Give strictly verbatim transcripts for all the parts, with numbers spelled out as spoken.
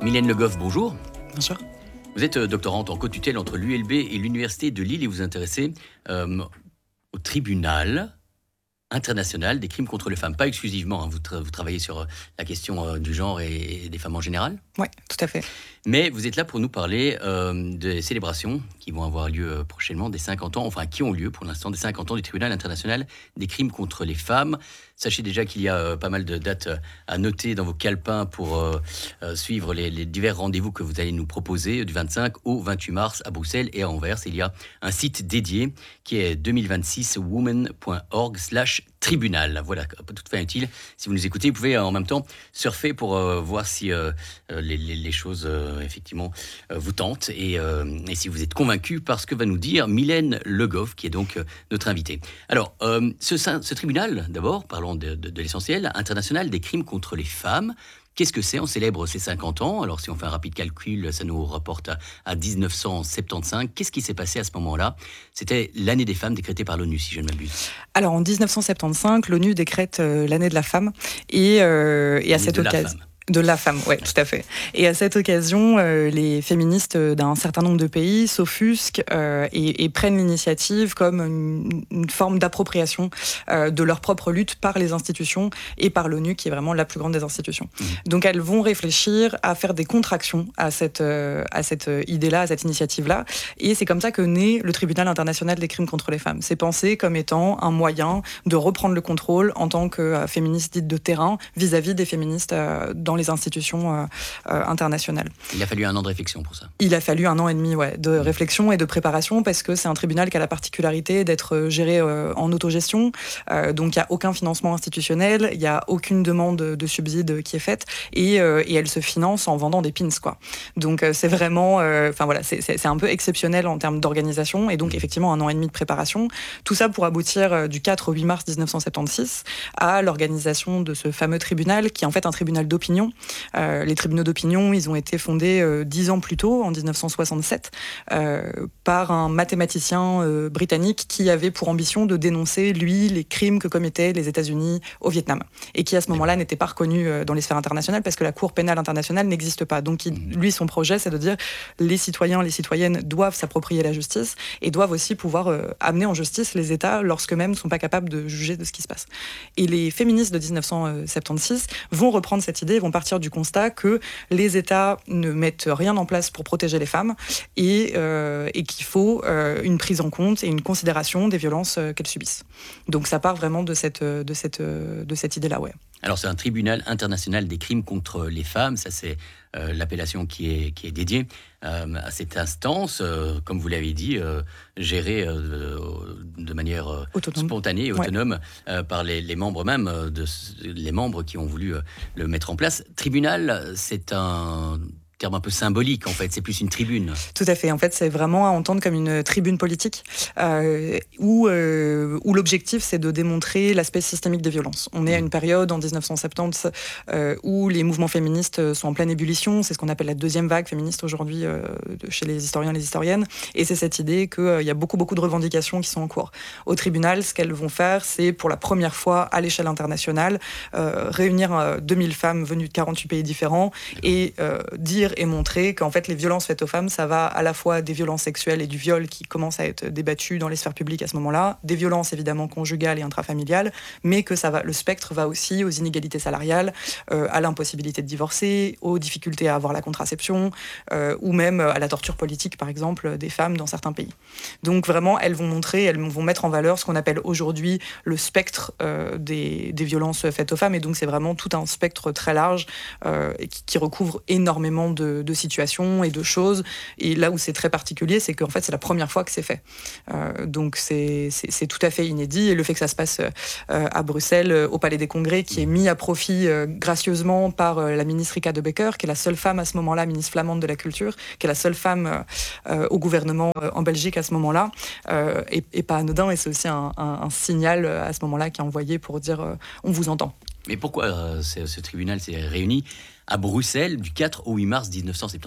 Mylène Le Goff, bonjour. Bonjour. Vous êtes doctorante en co-tutelle entre l'U L B et l'Université de Lille et vous vous intéressez euh, au tribunal international des crimes contre les femmes. Pas exclusivement, hein, vous, tra- vous travaillez sur la question euh, du genre et, et des femmes en général. Oui, tout à fait. Mais vous êtes là pour nous parler euh, des célébrations qui vont avoir lieu euh, prochainement, des cinquante ans, enfin qui ont lieu pour l'instant, des cinquante ans du tribunal international des crimes contre les femmes. Sachez déjà qu'il y a euh, pas mal de dates euh, à noter dans vos calepins pour euh, euh, suivre les, les divers rendez-vous que vous allez nous proposer du vingt-cinq au vingt-huit mars à Bruxelles et à Anvers. Il y a un site dédié qui est deux mille vingt-six women point org slash tribunal. Voilà, toute fin utile. Si vous nous écoutez, vous pouvez euh, en même temps surfer pour euh, voir si euh, les, les, les choses euh, effectivement euh, vous tentent et, euh, et si vous êtes convaincu par ce que va nous dire Mylène Le Goff, qui est donc euh, notre invitée. Alors, euh, ce, ce tribunal, d'abord, parlons de, de, de l'essentiel, international des crimes contre les femmes. Qu'est-ce que c'est ? On célèbre ses cinquante ans. Alors, si on fait un rapide calcul, ça nous reporte à, à dix-neuf cent soixante-quinze. Qu'est-ce qui s'est passé à ce moment-là ? C'était l'année des femmes décrétée par l'ONU, si je ne m'abuse. Alors, en dix-neuf cent soixante-quinze, l'ONU décrète euh, l'année de la femme. Et, euh, et à cette occasion... De la femme, oui, tout à fait. Et à cette occasion, euh, les féministes d'un certain nombre de pays s'offusquent euh, et, et prennent l'initiative comme une, une forme d'appropriation euh, de leur propre lutte par les institutions et par l'ONU, qui est vraiment la plus grande des institutions. Mmh. Donc elles vont réfléchir à faire des contractions à cette, euh, à cette idée-là, à cette initiative-là. Et c'est comme ça que naît le Tribunal international des crimes contre les femmes. C'est pensé comme étant un moyen de reprendre le contrôle en tant que euh, féministe dite de terrain vis-à-vis des féministes euh, dans dans les institutions euh, euh, internationales. Il a fallu un an de réflexion pour ça. Il a fallu un an et demi ouais, de mmh. réflexion et de préparation parce que c'est un tribunal qui a la particularité d'être géré euh, en autogestion. Euh, donc il n'y a aucun financement institutionnel, il n'y a aucune demande de subside qui est faite et, euh, et elle se finance en vendant des pins, quoi. Donc euh, c'est vraiment, enfin euh, voilà, c'est, c'est, c'est un peu exceptionnel en termes d'organisation et donc effectivement un an et demi de préparation. Tout ça pour aboutir euh, du quatre au huit mars dix-neuf cent soixante-seize à l'organisation de ce fameux tribunal qui est en fait un tribunal d'opinion. Euh, les tribunaux d'opinion, ils ont été fondés euh, dix ans plus tôt, en dix-neuf cent soixante-sept, euh, par un mathématicien euh, britannique qui avait pour ambition de dénoncer, lui, les crimes que commettaient les États-Unis au Vietnam. Et qui, à ce moment-là, n'était pas reconnu euh, dans les sphères internationales parce que la Cour pénale internationale n'existe pas. Donc, il, lui, son projet, c'est de dire les citoyens, les citoyennes doivent s'approprier la justice et doivent aussi pouvoir euh, amener en justice les États lorsque même ne sont pas capables de juger de ce qui se passe. Et les féministes de dix-neuf cent soixante-seize vont reprendre cette idée, vont partir du constat que les États ne mettent rien en place pour protéger les femmes et, euh, et qu'il faut euh, une prise en compte et une considération des violences euh, qu'elles subissent. Donc ça part vraiment de cette, de cette, de cette idée-là, ouais. Alors c'est un tribunal international des crimes contre les femmes, ça c'est euh, l'appellation qui est, qui est dédiée euh, à cette instance, euh, comme vous l'avez dit, euh, gérée euh, de manière euh, spontanée et autonome ouais. euh, par les, les membres même, de, les membres qui ont voulu euh, le mettre en place. Tribunal, c'est un terme un peu symbolique en fait, c'est plus une tribune. Tout à fait, en fait c'est vraiment à entendre comme une tribune politique euh, où, euh, où l'objectif c'est de démontrer l'aspect systémique des violences. On est à une période en dix-neuf cent soixante-dix euh, où les mouvements féministes sont en pleine ébullition, c'est ce qu'on appelle la deuxième vague féministe aujourd'hui euh, chez les historiens et les historiennes, et c'est cette idée qu'il euh, y a beaucoup beaucoup de revendications qui sont en cours. Au tribunal, ce qu'elles vont faire, c'est pour la première fois à l'échelle internationale euh, réunir euh, deux mille femmes venues de quarante-huit pays différents et euh, dire et montrer qu'en fait les violences faites aux femmes, ça va à la fois des violences sexuelles et du viol qui commencent à être débattues dans les sphères publiques à ce moment-là, des violences évidemment conjugales et intrafamiliales, mais que ça va, le spectre va aussi aux inégalités salariales, euh, à l'impossibilité de divorcer, aux difficultés à avoir la contraception, euh, ou même à la torture politique par exemple des femmes dans certains pays. Donc vraiment elles vont montrer, elles vont mettre en valeur ce qu'on appelle aujourd'hui le spectre euh, des, des violences faites aux femmes, et donc c'est vraiment tout un spectre très large euh, qui, qui recouvre énormément de De, de situations et de choses. Et là où c'est très particulier, c'est qu'en fait, c'est la première fois que c'est fait. Euh, donc, c'est, c'est, c'est tout à fait inédit. Et le fait que ça se passe euh, à Bruxelles, au Palais des Congrès, qui est mis à profit euh, gracieusement par euh, la ministre Rika de Becker, qui est la seule femme à ce moment-là, ministre flamande de la Culture, qui est la seule femme euh, au gouvernement euh, en Belgique à ce moment-là, euh, et, et pas anodin. Et c'est aussi un, un, un signal à ce moment-là qui est envoyé pour dire euh, on vous entend. Mais pourquoi euh, ce, ce tribunal s'est réuni à Bruxelles du quatre au huit mars dix-neuf cent soixante-seize ?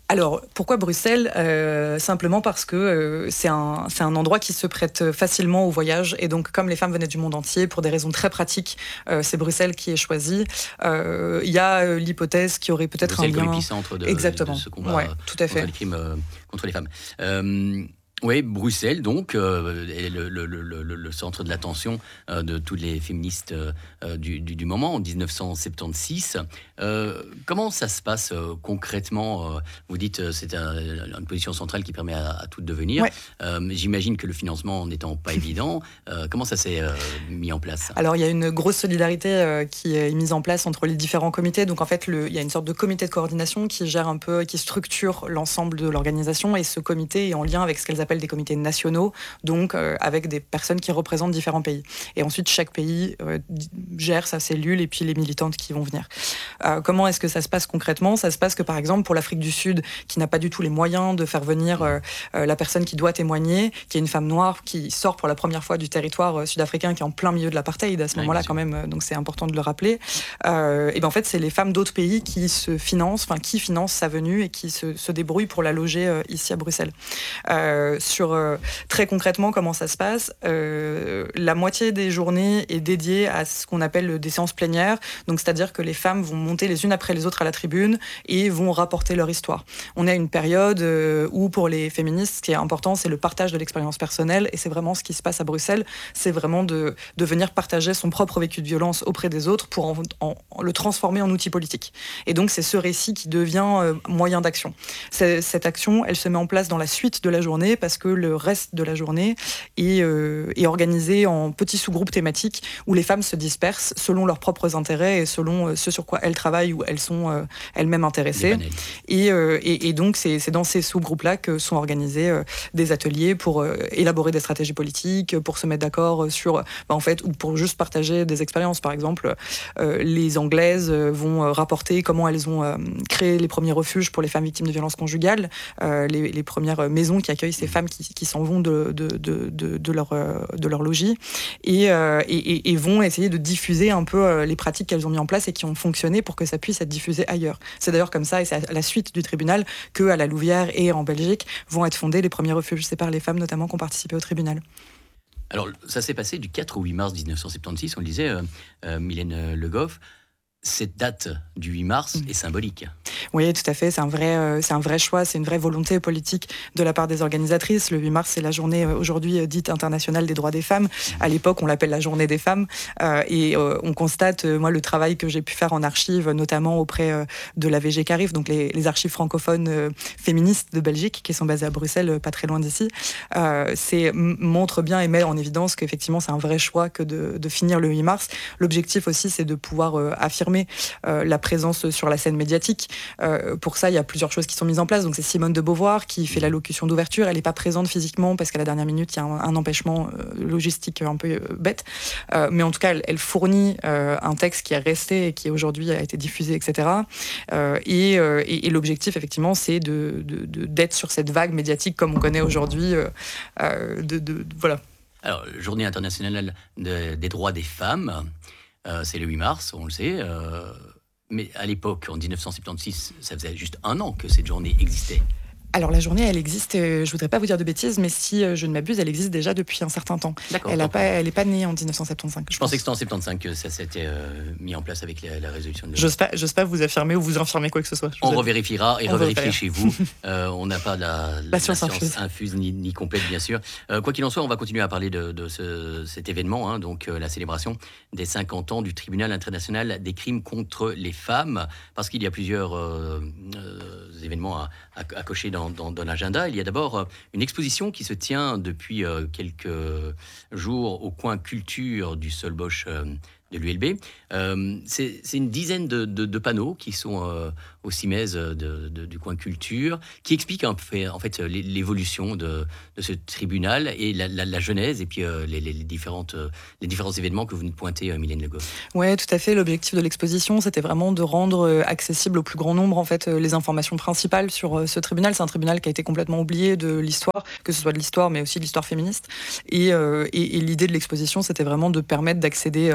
Alors, pourquoi Bruxelles euh, Simplement parce que euh, c'est un, c'est un endroit qui se prête facilement au voyage. Et donc, comme les femmes venaient du monde entier, pour des raisons très pratiques, euh, c'est Bruxelles qui est choisi. Il euh, y a euh, l'hypothèse qu'il y aurait peut-être Bruxelles un lien... comme épicentre de, Exactement. de ce combat ouais, tout à fait. contre les crimes euh, contre les femmes. Euh, Oui, Bruxelles, donc, euh, est le, le, le, le, le centre de l'attention euh, de toutes les féministes euh, du, du, du moment, en dix-neuf cent soixante-seize. Euh, comment ça se passe euh, concrètement euh, Vous dites que euh, c'est un, une position centrale qui permet à, à tout de devenir. Ouais. Euh, j'imagine que le financement n'étant pas évident, euh, comment ça s'est euh, mis en place? Alors, il y a une grosse solidarité euh, qui est mise en place entre les différents comités. Donc, en fait, le, il y a une sorte de comité de coordination qui gère un peu, qui structure l'ensemble de l'organisation. Et ce comité est en lien avec ce qu'elles appellent des comités nationaux, donc euh, avec des personnes qui représentent différents pays. Et ensuite, chaque pays euh, gère sa cellule et puis les militantes qui vont venir. Euh, comment est-ce que ça se passe concrètement? Ça se passe que, par exemple, pour l'Afrique du Sud, qui n'a pas du tout les moyens de faire venir euh, euh, la personne qui doit témoigner, qui est une femme noire qui sort pour la première fois du territoire euh, sud-africain, qui est en plein milieu de l'apartheid à ce oui, moment-là quand même, euh, donc c'est important de le rappeler. Euh, et ben en fait, c'est les femmes d'autres pays qui se financent, enfin qui financent sa venue et qui se, se débrouillent pour la loger euh, ici à Bruxelles. Euh, sur euh, très concrètement comment ça se passe, euh, la moitié des journées est dédiée à ce qu'on appelle des séances plénières, donc c'est-à-dire que les femmes vont monter les unes après les autres à la tribune et vont rapporter leur histoire. On a une période euh, où pour les féministes, ce qui est important, c'est le partage de l'expérience personnelle, et c'est vraiment ce qui se passe à Bruxelles, c'est vraiment de, de venir partager son propre vécu de violence auprès des autres pour en, en, en le transformer en outil politique. Et donc c'est ce récit qui devient euh, moyen d'action. C'est, cette action, elle se met en place dans la suite de la journée parce que le reste de la journée est, euh, est organisé en petits sous-groupes thématiques où les femmes se dispersent selon leurs propres intérêts et selon euh, ce sur quoi elles travaillent ou elles sont euh, elles-mêmes intéressées. Et, euh, et, et donc c'est, c'est dans ces sous-groupes-là que sont organisés euh, des ateliers pour euh, élaborer des stratégies politiques, pour se mettre d'accord sur, bah, en fait, ou pour juste partager des expériences. Par exemple, euh, les Anglaises vont rapporter comment elles ont euh, créé les premiers refuges pour les femmes victimes de violences conjugales, euh, les, les premières maisons qui accueillent ces femmes qui, qui s'en vont de, de, de, de, de, leur, de leur logis, et, euh, et, et vont essayer de diffuser un peu les pratiques qu'elles ont mis en place et qui ont fonctionné pour que ça puisse être diffusé ailleurs. C'est d'ailleurs comme ça, et c'est à la suite du tribunal, qu'à la Louvière et en Belgique vont être fondés les premiers refuges. C'est par les femmes notamment qui ont participé au tribunal. Alors, ça s'est passé du quatre au huit mars dix-neuf cent soixante-seize, on le disait, euh, euh, Mylène Le Goff. Cette date du huit mars mmh. est symbolique. Oui, tout à fait. C'est un vrai, euh, c'est un vrai choix, c'est une vraie volonté politique de la part des organisatrices. Le huit mars, c'est la journée euh, aujourd'hui euh, dite internationale des droits des femmes. À l'époque, on l'appelle la journée des femmes. Euh, et euh, on constate, euh, moi, le travail que j'ai pu faire en archives, notamment auprès euh, de la V G Carif, donc les, les archives francophones euh, féministes de Belgique, qui sont basées à Bruxelles, euh, pas très loin d'ici, euh, c'est, m- montre bien et met en évidence qu'effectivement, c'est un vrai choix que de, de finir le huit mars. L'objectif aussi, c'est de pouvoir euh, affirmer Euh, la présence sur la scène médiatique. Euh, pour ça, il y a plusieurs choses qui sont mises en place. Donc, c'est Simone de Beauvoir qui fait l'allocution d'ouverture. Elle n'est pas présente physiquement parce qu'à la dernière minute, il y a un, un empêchement euh, logistique un peu euh, bête. Euh, mais en tout cas, elle, elle fournit euh, un texte qui est resté et qui aujourd'hui a été diffusé, et cetera. Euh, et, euh, et, et l'objectif, effectivement, c'est de, de, de, d'être sur cette vague médiatique comme on connaît aujourd'hui. Euh, euh, de, de, de, voilà. Alors, Journée internationale de, des droits des femmes. Euh, c'est le huit mars, on le sait, euh, mais à l'époque, en dix-neuf cent soixante-seize, ça faisait juste un an que cette journée existait. Alors la journée, elle existe, euh, je ne voudrais pas vous dire de bêtises, mais si euh, je ne m'abuse, elle existe déjà depuis un certain temps. D'accord. Elle n'est pas née en dix-neuf cent soixante-quinze. Je, je pensais que c'était en soixante-quinze que ça s'était euh, mis en place avec la, la résolution de... J'ose pas, j'ose pas vous affirmer ou vous infirmer quoi que ce soit. On revérifiera et revérifier chez vous. Euh, on n'a pas la, la, la science, la science infuse, infuse ni, ni complète, bien sûr. Euh, quoi qu'il en soit, on va continuer à parler de, de ce, cet événement, hein, donc euh, la célébration des cinquante ans du Tribunal international des crimes contre les femmes, parce qu'il y a plusieurs euh, euh, événements à, à, à cocher dans, dans, dans l'agenda. Il y a d'abord une exposition qui se tient depuis euh, quelques jours au coin culture du Solbosch euh, de l'U L B. Euh, c'est, c'est une dizaine de, de, de panneaux qui sont euh, au CIMES de, de, du coin culture, qui expliquent en fait, en fait l'évolution de, de ce tribunal et la, la, la genèse et puis euh, les, les, différentes, euh, les différents événements que vous nous pointez, euh, Mylène Le Goff. Oui, tout à fait. L'objectif de l'exposition, c'était vraiment de rendre accessible au plus grand nombre en fait, les informations principales sur euh, ce tribunal. C'est un tribunal qui a été complètement oublié de l'histoire, que ce soit de l'histoire, mais aussi de l'histoire féministe. Et, euh, et, et l'idée de l'exposition, c'était vraiment de permettre d'accéder euh, à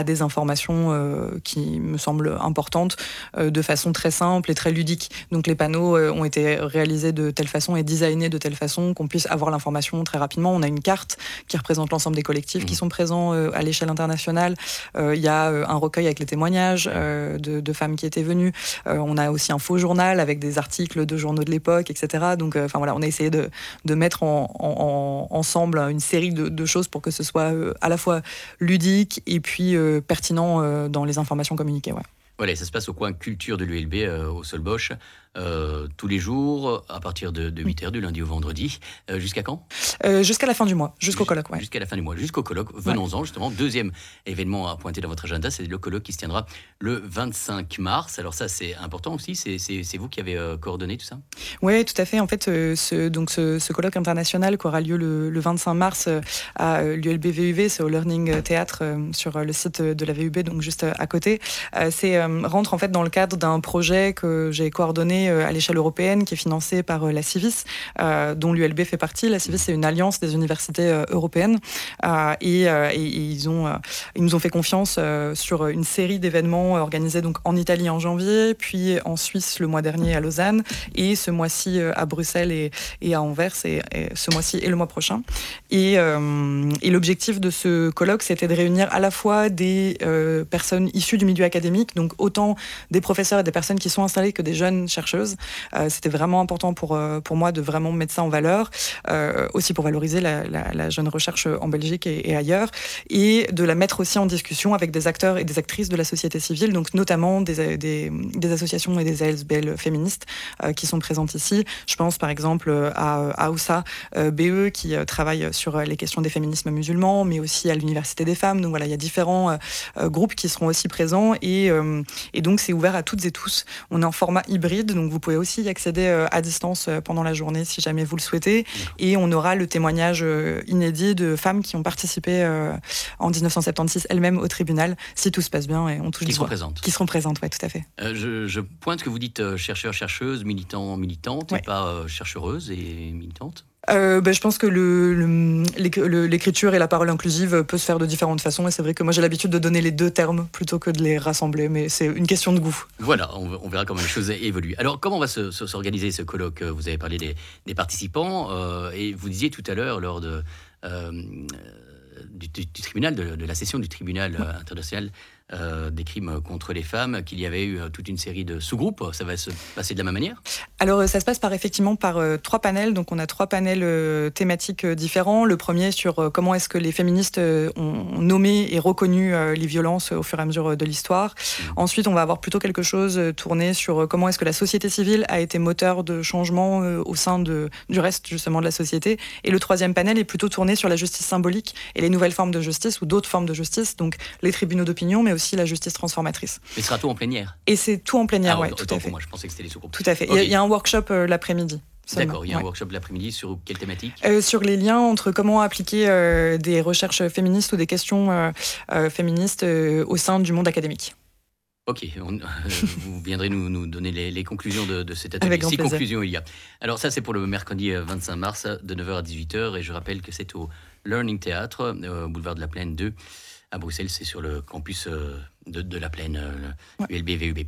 des informations euh, qui me semblent importantes euh, de façon très simple et très ludique. Donc les panneaux euh, ont été réalisés de telle façon et designés de telle façon qu'on puisse avoir l'information très rapidement. On a une carte qui représente l'ensemble des collectifs mmh. qui sont présents euh, à l'échelle internationale. Il euh, y a euh, un recueil avec les témoignages euh, de, de femmes qui étaient venues. Euh, on a aussi un faux journal avec des articles de journaux de l'époque, et cetera. Donc, enfin euh, voilà, on a essayé de, de mettre en, en, en, ensemble une série de, de choses pour que ce soit euh, à la fois ludique et puis euh, pertinent euh, dans les informations communiquées. Ouais. Voilà, ça se passe au coin culture de l'U L B, euh, au Solbosch, euh, tous les jours, à partir de, de huit heures, du lundi au vendredi. Euh, jusqu'à quand euh, Jusqu'à la fin du mois, jusqu'au colloque. Ouais. Jusqu'à la fin du mois, jusqu'au colloque. Venons-en, ouais. justement. Deuxième événement à pointer dans votre agenda, c'est le colloque qui se tiendra le vingt-cinq mars. Alors ça, c'est important aussi, c'est, c'est, c'est vous qui avez euh, coordonné tout ça ? Oui, tout à fait. En fait, euh, ce, donc ce, ce colloque international qui aura lieu le, le vingt-cinq mars euh, à l'U L B V U B, c'est au Learning Théâtre euh, sur le site de la V U B, donc juste à côté. Euh, c'est euh, rentre en fait dans le cadre d'un projet que j'ai coordonné à l'échelle européenne, qui est financé par la Civis, euh, dont l'U L B fait partie. La Civis, c'est une alliance des universités euh, européennes, euh, et, euh, et, et ils, ont, euh, ils nous ont fait confiance euh, sur une série d'événements organisés donc en Italie en janvier, puis en Suisse le mois dernier à Lausanne, et ce mois-ci euh, à Bruxelles et, et à Anvers, et, et ce mois-ci et le mois prochain. Et, euh, et l'objectif de ce colloque, c'était de réunir à la fois des euh, personnes issues du milieu académique, donc autant des professeurs et des personnes qui sont installées que des jeunes chercheuses. Euh, c'était vraiment important pour, euh, pour moi de vraiment mettre ça en valeur, euh, aussi pour valoriser la, la, la jeune recherche en Belgique et, et ailleurs, et de la mettre aussi en discussion avec des acteurs et des actrices de la société civile, donc notamment des, des, des associations et des A S B L féministes euh, qui sont présentes ici. Je pense par exemple à, à Oussa euh, B E qui euh, travaille sur les questions des féminismes musulmans, mais aussi à l'Université des femmes. Donc voilà, il y a différents euh, groupes qui seront aussi présents, et, euh, et donc c'est ouvert à toutes et tous. On est en format hybride, donc vous pouvez aussi y accéder euh, à distance euh, pendant la journée si jamais vous le souhaitez. Et on aura le témoignage euh, inédit de femmes qui ont participé euh, en dix-neuf cent soixante-seize elles-mêmes au tribunal, si tout se passe bien et on touche qui du seront bois. présentes. Qui seront présentes, oui, tout à fait. Euh, je, je pointe que vous dites euh, chercheurs, chercheuses, militants, militantes, ouais. et pas euh, chercheuses et militantes. Euh, ben, je pense que le, le, l'écriture et la parole inclusive peut se faire de différentes façons, et c'est vrai que moi j'ai l'habitude de donner les deux termes plutôt que de les rassembler, mais c'est une question de goût. Voilà, on, on verra comment les choses évoluent. Alors comment va se, se, s'organiser ce colloque ? Vous avez parlé des, des participants, euh, et vous disiez tout à l'heure lors de, euh, du, du, du tribunal, de, de la session du tribunal ouais. international Euh, des crimes contre les femmes, qu'il y avait eu euh, toute une série de sous-groupes. Ça va se passer de la même manière ? Alors ça se passe par effectivement par euh, trois panels. Donc on a trois panels euh, thématiques euh, différents. Le premier sur euh, comment est-ce que les féministes euh, ont nommé et reconnu euh, les violences euh, au fur et à mesure euh, de l'histoire. Mmh. Ensuite, on va avoir plutôt quelque chose euh, tourné sur euh, comment est-ce que la société civile a été moteur de changement euh, au sein de, du reste justement de la société. Et le troisième panel est plutôt tourné sur la justice symbolique et les nouvelles formes de justice ou d'autres formes de justice, donc les tribunaux d'opinion, mais aussi la justice transformatrice. Mais ce sera tout en plénière ? Et c'est tout en plénière, ah, oui, tout à pour fait. Moi, je pensais que c'était les sous-groupes. Tout à fait. Okay. Il y, y a un workshop euh, l'après-midi. Seulement. D'accord, il y a ouais. un workshop l'après-midi sur quelle thématique ? euh, Sur les liens entre comment appliquer euh, des recherches féministes ou des questions euh, euh, féministes euh, au sein du monde académique. Ok, on, euh, vous viendrez nous, nous donner les, les conclusions de, de cet atelier. Avec grand Six plaisir. conclusions il y a. Alors ça, c'est pour le mercredi vingt-cinq mars de neuf heures à dix-huit heures, et je rappelle que c'est au Learning Théâtre, euh, boulevard de la Plaine deux, à Bruxelles. C'est sur le campus euh, de, de la Plaine, euh, le ouais. U L B V U B.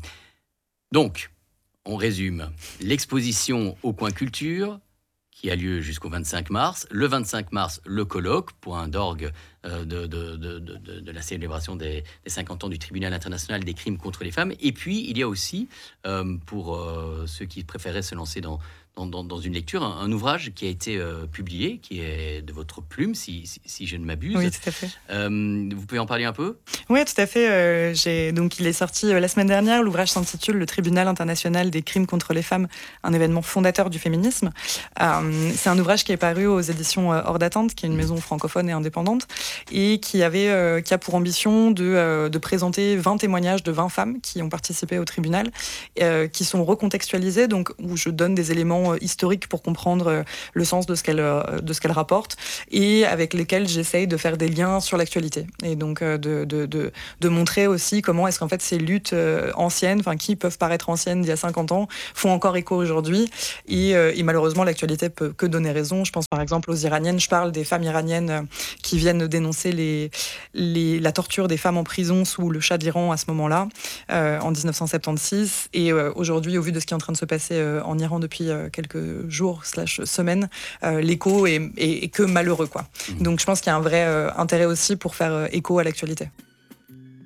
Donc, on résume. L'exposition au coin culture, qui a lieu jusqu'au vingt-cinq mars. Le vingt-cinq mars, le colloque, point d'orgue euh, de, de, de, de, de la célébration des, des cinquante ans du tribunal international des crimes contre les femmes. Et puis, il y a aussi, euh, pour euh, ceux qui préféraient se lancer dans, dans, dans, dans une lecture, un, un ouvrage qui a été euh, publié, qui est de votre plume, si, si, si je ne m'abuse. Oui, tout à fait. Euh, vous pouvez en parler un peu ? Oui, tout à fait. Euh, j'ai, donc, il est sorti euh, la semaine dernière. L'ouvrage s'intitule « Le tribunal international des crimes contre les femmes, un événement fondateur du féminisme ». Euh, c'est un ouvrage qui est paru aux éditions euh, Hors d'Atteinte, qui est une maison francophone et indépendante, et qui, avait, euh, qui a pour ambition de, euh, de présenter vingt témoignages de vingt femmes qui ont participé au tribunal, euh, qui sont recontextualisés, donc où je donne des éléments euh, historiques pour comprendre euh, le sens de ce qu'elles euh, de ce qu'elles rapportent, et avec lesquels j'essaye de faire des liens sur l'actualité, et donc euh, de, de, de, de montrer aussi comment est-ce qu'en fait ces luttes euh, anciennes, enfin qui peuvent paraître anciennes d'il y a cinquante ans, font encore écho aujourd'hui, et, euh, et malheureusement l'actualité peut que donner raison. Je pense par exemple aux Iraniennes. Je parle des femmes iraniennes qui viennent dénoncer les, les, la torture des femmes en prison sous le Shah d'Iran à ce moment-là, euh, en dix-neuf cent soixante-seize. Et euh, aujourd'hui, au vu de ce qui est en train de se passer euh, en Iran depuis euh, quelques jours slash semaines, euh, l'écho est, est, est que malheureux, quoi. Mmh. Donc je pense qu'il y a un vrai euh, intérêt aussi pour faire euh, écho à l'actualité.